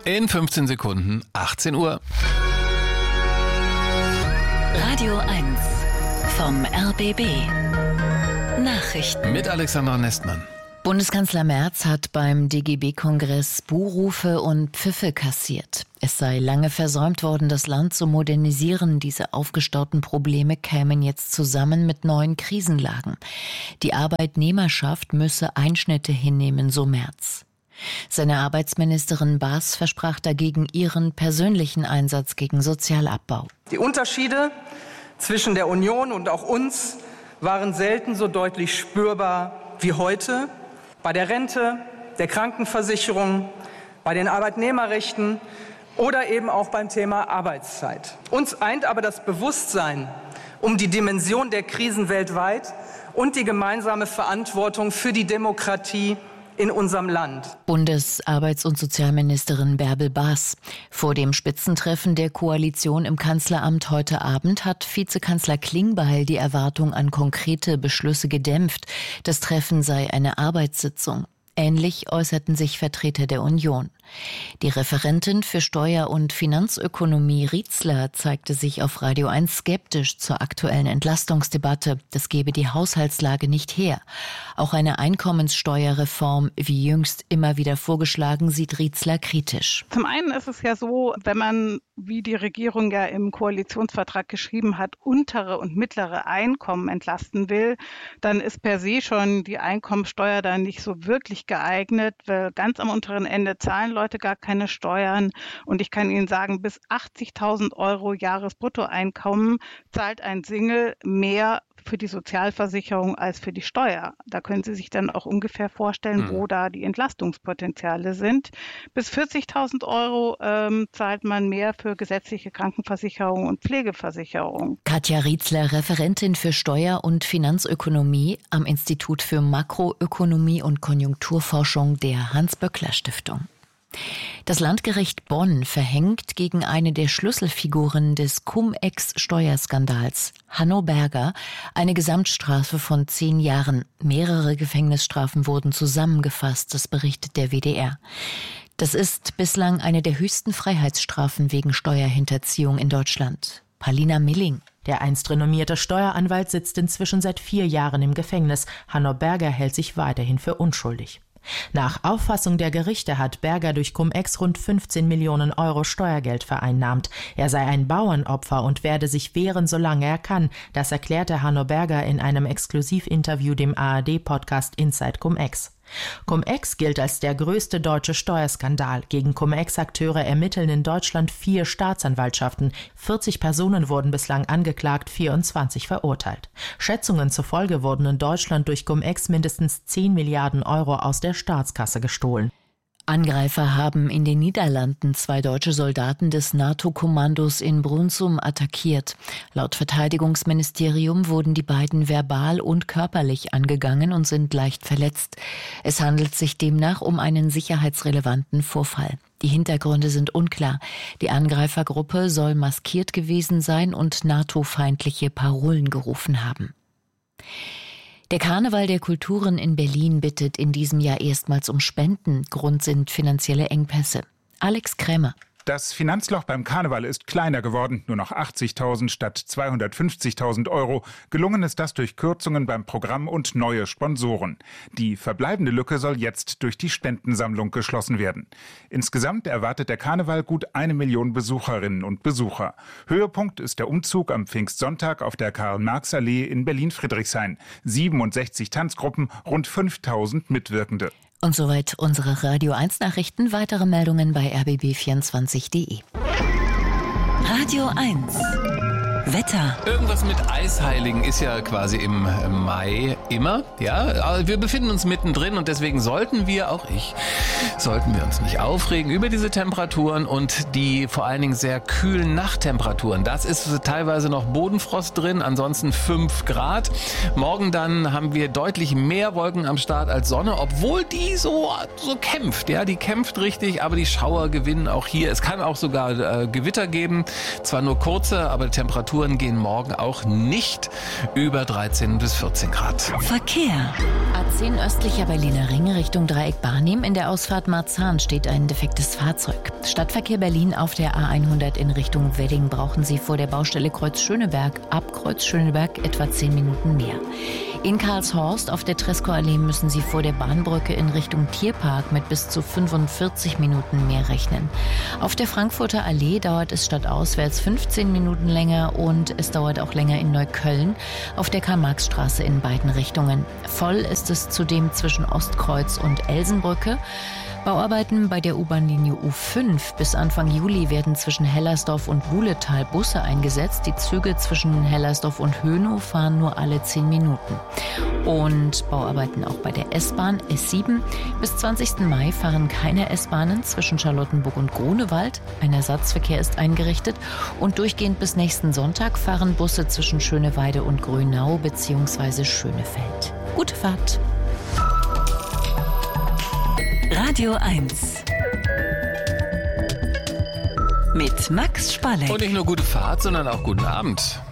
In 15 Sekunden, 18 Uhr. Radio 1 vom RBB. Nachrichten. Mit Alexandra Nestmann. Bundeskanzler Merz hat beim DGB-Kongress Buhrufe und Pfiffe kassiert. Es sei lange versäumt worden, das Land zu modernisieren. Diese aufgestauten Probleme kämen jetzt zusammen mit neuen Krisenlagen. Die Arbeitnehmerschaft müsse Einschnitte hinnehmen, so Merz. Seine Arbeitsministerin Baas versprach dagegen ihren persönlichen Einsatz gegen Sozialabbau. Die Unterschiede zwischen der Union und auch uns waren selten so deutlich spürbar wie heute. Bei der Rente, der Krankenversicherung, bei den Arbeitnehmerrechten oder eben auch beim Thema Arbeitszeit. Uns eint aber das Bewusstsein um die Dimension der Krisen weltweit und die gemeinsame Verantwortung für die Demokratie in unserem Land. Bundesarbeits- und Sozialministerin Bärbel Baas. Vor dem Spitzentreffen der Koalition im Kanzleramt heute Abend hat Vizekanzler Klingbeil die Erwartung an konkrete Beschlüsse gedämpft. Das Treffen sei eine Arbeitssitzung. Ähnlich äußerten sich Vertreter der Union. Die Referentin für Steuer- und Finanzökonomie Rietzler zeigte sich auf Radio 1 skeptisch zur aktuellen Entlastungsdebatte. Das gebe die Haushaltslage nicht her. Auch eine Einkommenssteuerreform, wie jüngst immer wieder vorgeschlagen, sieht Rietzler kritisch. Zum einen ist es ja so, wenn man, wie die Regierung ja im Koalitionsvertrag geschrieben hat, untere und mittlere Einkommen entlasten will, dann ist per se schon die Einkommensteuer da nicht so wirklich geeignet, weil ganz am unteren Ende zahlen Leute gar keine Steuern. Und ich kann Ihnen sagen, bis 80.000 € Jahresbruttoeinkommen zahlt ein Single mehr für die Sozialversicherung als für die Steuer. Da können Sie sich dann auch ungefähr vorstellen, wo da die Entlastungspotenziale sind. Bis 40.000 € zahlt man mehr für gesetzliche Krankenversicherung und Pflegeversicherung. Katja Rietzler, Referentin für Steuer- und Finanzökonomie am Institut für Makroökonomie und Konjunkturforschung der Hans-Böckler-Stiftung. Das Landgericht Bonn verhängt gegen eine der Schlüsselfiguren des Cum-Ex-Steuerskandals, Hanno Berger, eine Gesamtstrafe von 10 Jahren. Mehrere Gefängnisstrafen wurden zusammengefasst, das berichtet der WDR. Das ist bislang eine der höchsten Freiheitsstrafen wegen Steuerhinterziehung in Deutschland. Palina Milling. Der einst renommierte Steueranwalt sitzt inzwischen seit 4 Jahren im Gefängnis. Hanno Berger hält sich weiterhin für unschuldig. Nach Auffassung der Gerichte hat Berger durch Cum-Ex rund 15 Millionen € Steuergeld vereinnahmt. Er sei ein Bauernopfer und werde sich wehren, solange er kann. Das erklärte Hanno Berger in einem Exklusivinterview dem ARD-Podcast Inside Cum-Ex. Cum-Ex gilt als der größte deutsche Steuerskandal. Gegen Cum-Ex-Akteure ermitteln in Deutschland 4 Staatsanwaltschaften. 40 Personen wurden bislang angeklagt, 24 verurteilt. Schätzungen zufolge wurden in Deutschland durch Cum-Ex mindestens 10 Milliarden € aus der Staatskasse gestohlen. Angreifer haben in den Niederlanden 2 deutsche Soldaten des NATO-Kommandos in Brunssum attackiert. Laut Verteidigungsministerium wurden die beiden verbal und körperlich angegangen und sind leicht verletzt. Es handelt sich demnach um einen sicherheitsrelevanten Vorfall. Die Hintergründe sind unklar. Die Angreifergruppe soll maskiert gewesen sein und NATO-feindliche Parolen gerufen haben. Der Karneval der Kulturen in Berlin bittet in diesem Jahr erstmals um Spenden. Grund sind finanzielle Engpässe. Alex Krämer. Das Finanzloch beim Karneval ist kleiner geworden, nur noch 80.000 statt 250.000 €. Gelungen ist das durch Kürzungen beim Programm und neue Sponsoren. Die verbleibende Lücke soll jetzt durch die Spendensammlung geschlossen werden. Insgesamt erwartet der Karneval gut 1 Million Besucherinnen und Besucher. Höhepunkt ist der Umzug am Pfingstsonntag auf der Karl-Marx-Allee in Berlin-Friedrichshain. 67 Tanzgruppen, rund 5.000 Mitwirkende. Und soweit unsere Radio 1 Nachrichten. Weitere Meldungen bei rbb24.de. Radio 1 Wetter. Irgendwas mit Eisheiligen ist ja quasi im Mai immer. Ja, aber wir befinden uns mittendrin und deswegen sollten wir uns nicht aufregen über diese Temperaturen und die vor allen Dingen sehr kühlen Nachttemperaturen. Das ist teilweise noch Bodenfrost drin, ansonsten 5 Grad. Morgen dann haben wir deutlich mehr Wolken am Start als Sonne, obwohl die so kämpft. Ja, die kämpft richtig, aber die Schauer gewinnen auch hier. Es kann auch sogar Gewitter geben, zwar nur kurze, aber die Temperatur Temperaturen gehen morgen auch nicht über 13 bis 14 Grad. Verkehr. A10 östlicher Berliner Ring Richtung Dreieck Barnim. In der Ausfahrt Marzahn steht ein defektes Fahrzeug. Stadtverkehr Berlin auf der A100 in Richtung Wedding brauchen Sie vor der Baustelle Kreuz Schöneberg ab Kreuz Schöneberg etwa 10 Minuten mehr. In Karlshorst auf der Treskor-Allee müssen Sie vor der Bahnbrücke in Richtung Tierpark mit bis zu 45 Minuten mehr rechnen. Auf der Frankfurter Allee dauert es stadtauswärts 15 Minuten länger und es dauert auch länger in Neukölln auf der Karl-Marx-Straße in beiden Richtungen. Voll ist es zudem zwischen Ostkreuz und Elsenbrücke. Bauarbeiten bei der U-Bahn-Linie U5. Bis Anfang Juli werden zwischen Hellersdorf und Wuhletal Busse eingesetzt. Die Züge zwischen Hellersdorf und Hönow fahren nur alle 10 Minuten. Und Bauarbeiten auch bei der S-Bahn S7. Bis 20. Mai fahren keine S-Bahnen zwischen Charlottenburg und Grunewald. Ein Ersatzverkehr ist eingerichtet. Und durchgehend bis nächsten Sonntag fahren Busse zwischen Schöneweide und Grünau bzw. Schönefeld. Gute Fahrt! Radio 1 mit Max Spalleck. Und nicht nur gute Fahrt, sondern auch guten Abend.